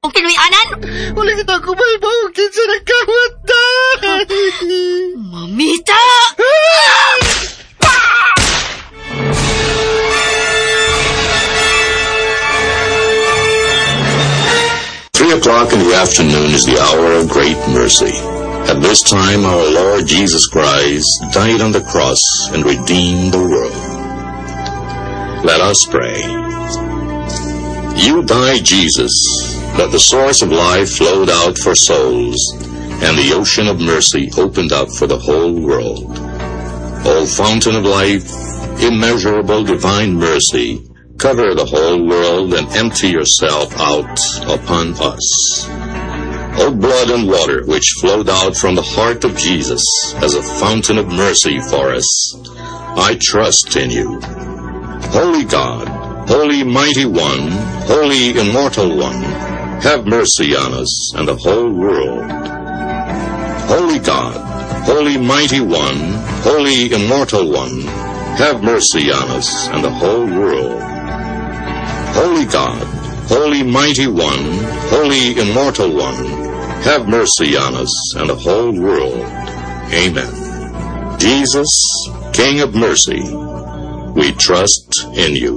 Kung pinuyanan? Wala kita ako may bawagin sa nagkawata. Mamita! 3:00 in the afternoon is the hour of great mercy. At this time, our Lord Jesus Christ died on the cross and redeemed the world. Let us pray. You died, Jesus, that the source of life flowed out for souls, and the ocean of mercy opened up for the whole world. O fountain of life, immeasurable divine mercy, cover the whole world and empty yourself out upon us. O blood and water which flowed out from the heart of Jesus as a fountain of mercy for us, I trust in you. Holy God, Holy Mighty One, Holy Immortal One, have mercy on us and the whole world. Holy God, Holy Mighty One, Holy Immortal One, have mercy on us and the whole world. Holy God, Holy Mighty One, Holy Immortal One, have mercy on us and the whole world. Amen. Jesus, King of mercy, we trust in you.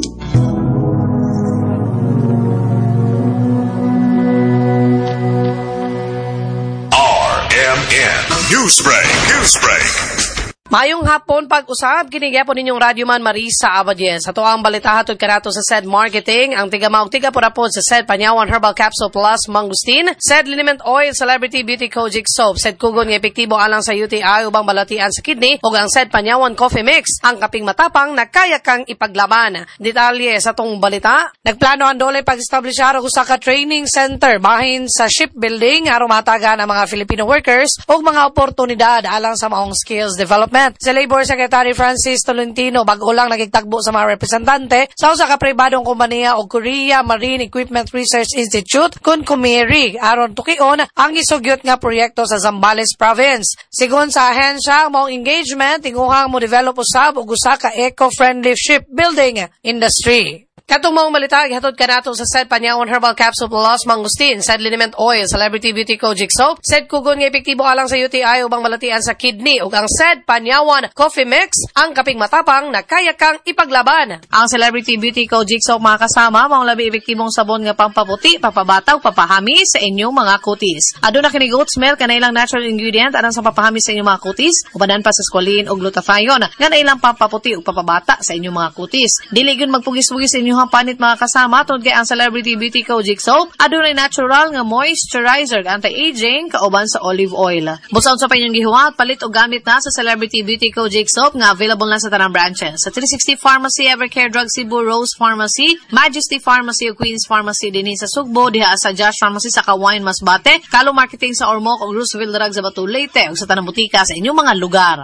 RMN Newsbreak. Mayong hapon pag-usab, kinigapon ninyong Radyo Man Marisa Abadies. Ato ang balita hatod kanato sa SED Marketing, ang tiga-maog tiga-purapod sa SED Panyawan Herbal Capsule Plus Mangustin, SED Liniment Oil Celebrity Beauty Kojic Soap, SED Kugon nga epektibo alang sa UTI ubang balatian sa kidney, ug ang SED Panyawan Coffee Mix, ang kaping matapang na kaya kang ipaglaban. Detalye sa tong balita, nagplano ang dole pag-establishar og usa ka training center bahin sa shipbuilding aron matagan ang mga Filipino workers ug mga oportunidad alang sa maong skills development. Sa Labor Secretary Francis Tolentino, bago lang nagigtagbo sa mga representante sa usa ka pribadong kompanya o Korea Marine Equipment Research Institute kun Kumiri aron tukion ang isugyot nga proyekto sa Zambales Province. Sigon sa ahensya, maong engagement tinguhang mo develop usab og usa ka eco-friendly shipbuilding industry. Katong maong balita, gihatod kanato sa SED Panyawan Herbal Capsule Plus Mangustin, SED Liniment Oil, Celebrity Beauty Kojic Soap, SED Kugon nga epektibo alang sa UTI ubang malatian sa kidney, ug ang SED Panyawan Coffee Mix, ang kaping matapang na kaya kang ipaglaban. Ang Celebrity Beauty Kojic Soap mga kasama, maong labi epektibong sabon nga pampaputi, papabataw, papahami sa inyong mga kutis. Aduna kini goat smell kanailang natural ingredient alang sa papahami sa inyong mga kutis, ubanan pa sa squalene ug glutathione, nga nailang pampaputi ug papabata sa inyong mga kutis. Dili gyud magpugis-pugis sa inyong panit mga kasama tungod kay ang Celebrity Beauty Kojic Soap adunay natural nga moisturizer anti-aging kauban sa olive oil. Busa sa inyong gihuwat palit og gamit na sa Celebrity Beauty Kojic Soap nga available na sa tanang branches sa 360 Pharmacy, Evercare Drug Cebu, Rose Pharmacy, Majesty Pharmacy ug Queens Pharmacy dinhi sa Sugbo, diha sa Josh Pharmacy sa Kawayan Masbate, Kalo Marketing sa Ormoc ug Roosevelt Drug sa Batu Leyte ug sa tanang butika sa inyong mga lugar.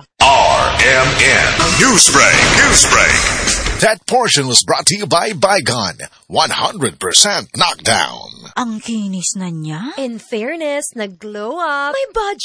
RMN Newsbreak. That portion was brought to you by Bygone, 100% knockdown. Ang kinis na niya. In fairness, nag-glow up. May budget.